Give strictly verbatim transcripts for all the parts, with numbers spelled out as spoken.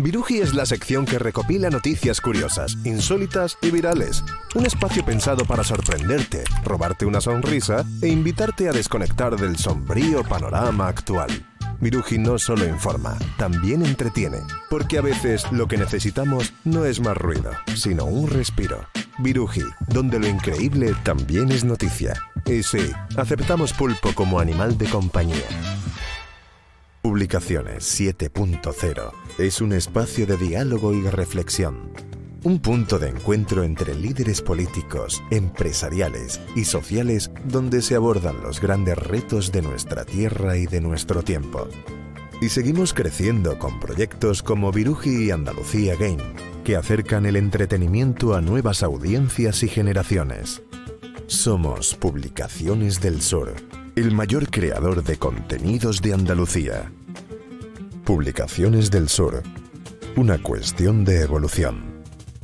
Viruji es la sección que recopila noticias curiosas, insólitas y virales. Un espacio pensado para sorprenderte, robarte una sonrisa e invitarte a desconectar del sombrío panorama actual. Viruji no solo informa, también entretiene, porque a veces lo que necesitamos no es más ruido, sino un respiro. Viruji, donde lo increíble también es noticia. Y sí, aceptamos pulpo como animal de compañía. Publicaciones siete punto cero es un espacio de diálogo y reflexión. Un punto de encuentro entre líderes políticos, empresariales y sociales donde se abordan los grandes retos de nuestra tierra y de nuestro tiempo. Y seguimos creciendo con proyectos como Viruji y Andalucía Game, que acercan el entretenimiento a nuevas audiencias y generaciones. Somos Publicaciones del Sur, el mayor creador de contenidos de Andalucía. Publicaciones del Sur, una cuestión de evolución.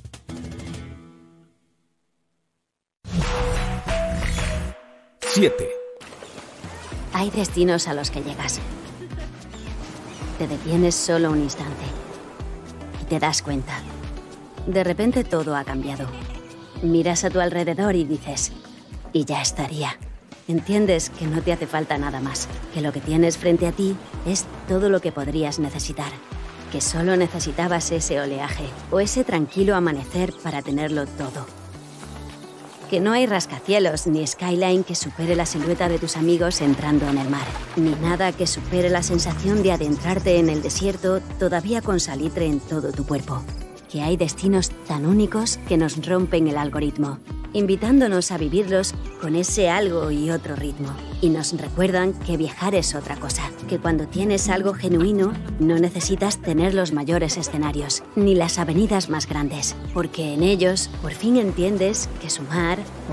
siete. Hay destinos a los que llegas. Te detienes solo un instante y te das cuenta. De repente todo ha cambiado. Miras a tu alrededor y dices, y ya estaría. Entiendes que no te hace falta nada más, que lo que tienes frente a ti es todo lo que podrías necesitar, que solo necesitabas ese oleaje o ese tranquilo amanecer para tenerlo todo. Que no hay rascacielos ni skyline que supere la silueta de tus amigos entrando en el mar, ni nada que supere la sensación de adentrarte en el desierto todavía con salitre en todo tu cuerpo. Que hay destinos tan únicos que nos rompen el algoritmo, invitándonos a vivirlos con ese algo y otro ritmo. Y nos recuerdan que viajar es otra cosa, que cuando tienes algo genuino no necesitas tener los mayores escenarios, ni las avenidas más grandes, porque en ellos por fin entiendes que sumar